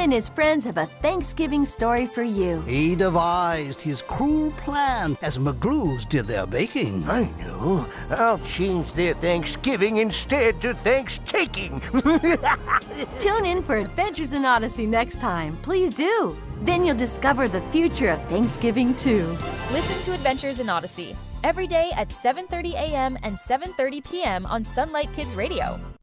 and his friends have a Thanksgiving story for you. He devised his cruel plan as McGlues did their baking. I know. I'll change their Thanksgiving instead to Thanks-taking. Tune in for Adventures in Odyssey next time. Please do. Then you'll discover the future of Thanksgiving too. Listen to Adventures in Odyssey every day at 7:30 a.m. and 7:30 p.m. on Sunlight Kids Radio.